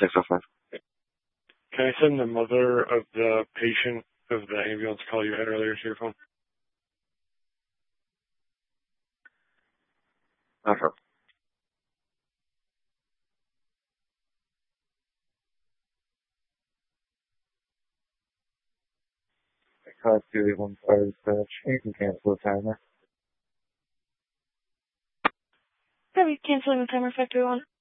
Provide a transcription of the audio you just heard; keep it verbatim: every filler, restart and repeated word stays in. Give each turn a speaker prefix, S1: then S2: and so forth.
S1: six oh five.
S2: Can I send the mother of the patient of the ambulance call you had earlier to your phone?
S1: Okay. Class two eight one five dispatch. You can cancel the timer.
S3: Are we canceling the timer, Factory One?